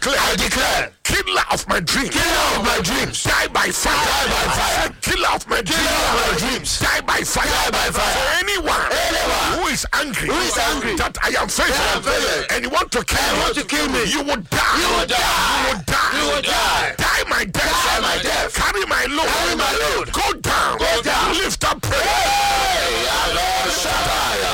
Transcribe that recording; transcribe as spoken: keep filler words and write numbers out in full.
declare, I declare, killer of my dreams, killer of my dreams, die by fire, die by fire. Killer of my dreams, Killer of my dreams, die by fire, die by fire. For anyone, Anyone who is angry, who is angry that I am that I am faithful, faithful, and you want to kill and me, want to kill me, you will die, you will die, you will die, you will die, die my death, die my death, carry my load, carry my load, go down, go down, lift up prayer. hey, Allah, Shabaya.